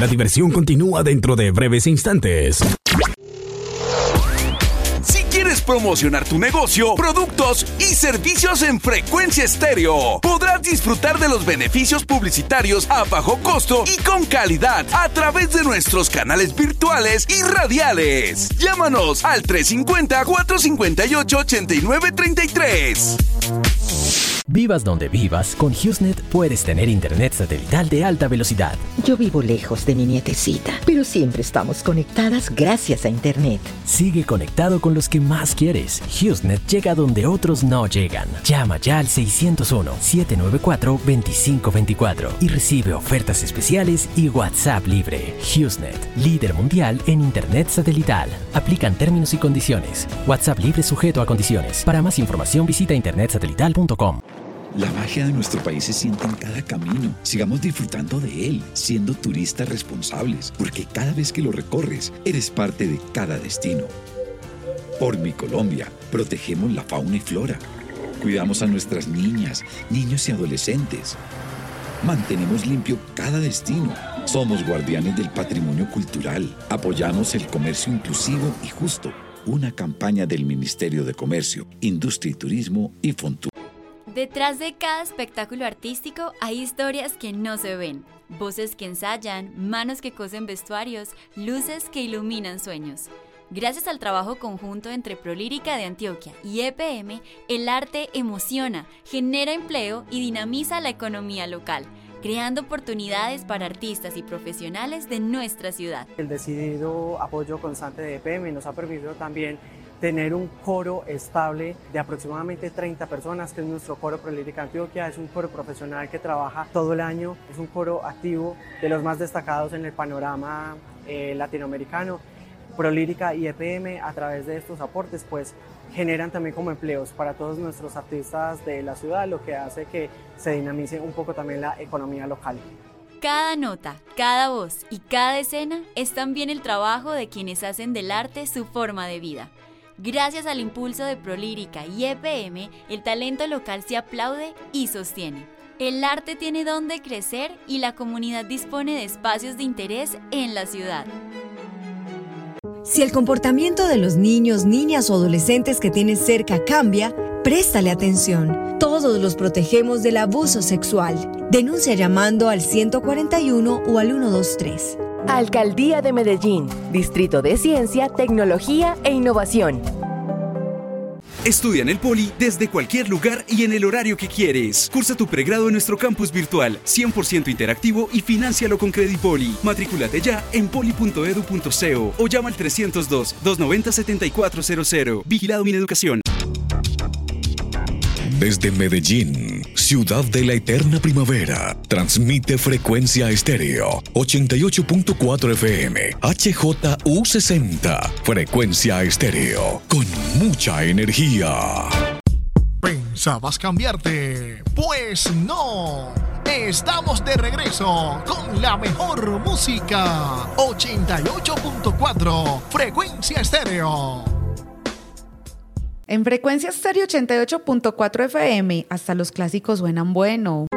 La diversión continúa dentro de breves instantes. Si quieres promocionar tu negocio, productos y servicios en Frecuencia Estéreo, podrás disfrutar de los beneficios publicitarios a bajo costo y con calidad a través de nuestros canales virtuales y radiales. Llámanos al 350-458-8933. Vivas donde vivas, con HughesNet puedes tener internet satelital de alta velocidad. Yo vivo lejos de mi nietecita, pero siempre estamos conectadas gracias a internet. Sigue conectado con los que más quieres. HughesNet llega donde otros no llegan. Llama ya al 601-794-2524 y recibe ofertas especiales y WhatsApp libre. HughesNet, líder mundial en internet satelital. Aplican términos y condiciones. WhatsApp libre sujeto a condiciones. Para más información visita internetsatelital.com. La magia de nuestro país se siente en cada camino. Sigamos disfrutando de él, siendo turistas responsables, porque cada vez que lo recorres, eres parte de cada destino. Por mi Colombia, protegemos la fauna y flora. Cuidamos a nuestras niñas, niños y adolescentes. Mantenemos limpio cada destino. Somos guardianes del patrimonio cultural. Apoyamos el comercio inclusivo y justo. Una campaña del Ministerio de Comercio, Industria y Turismo y Fontur. Detrás de cada espectáculo artístico hay historias que no se ven, voces que ensayan, manos que cosen vestuarios, luces que iluminan sueños. Gracias al trabajo conjunto entre Prolírica de Antioquia y EPM, el arte emociona, genera empleo y dinamiza la economía local, creando oportunidades para artistas y profesionales de nuestra ciudad. El decidido apoyo constante de EPM nos ha permitido también tener un coro estable de aproximadamente 30 personas, que es nuestro coro Prolírica Antioquia. Es un coro profesional que trabaja todo el año, es un coro activo, de los más destacados en el panorama latinoamericano. Prolírica y EPM, a través de estos aportes, pues generan también como empleos para todos nuestros artistas de la ciudad, lo que hace que se dinamice un poco también la economía local. Cada nota, cada voz y cada escena es también el trabajo de quienes hacen del arte su forma de vida. Gracias al impulso de Prolírica y EPM, el talento local se aplaude y sostiene. El arte tiene donde crecer y la comunidad dispone de espacios de interés en la ciudad. Si el comportamiento de los niños, niñas o adolescentes que tienes cerca cambia, préstale atención. Todos los protegemos del abuso sexual. Denuncia llamando al 141 o al 123. Alcaldía de Medellín, Distrito de Ciencia, Tecnología e Innovación. Estudia en el Poli desde cualquier lugar y en el horario que quieres. Cursa tu pregrado en nuestro campus virtual, 100% interactivo y fináncialo con Credipoli. Matrículate ya en poli.edu.co o llama al 302-290-7400. Vigilado Mineducación. Desde Medellín, ciudad de la eterna primavera, transmite Frecuencia Estéreo, 88.4 FM, HJU60, Frecuencia Estéreo, con mucha energía. ¿Pensabas cambiarte? Pues no. Estamos de regreso con la mejor música, 88.4, Frecuencia Estéreo. En Frecuencia Estéreo 88.4 FM, hasta los clásicos suenan bueno.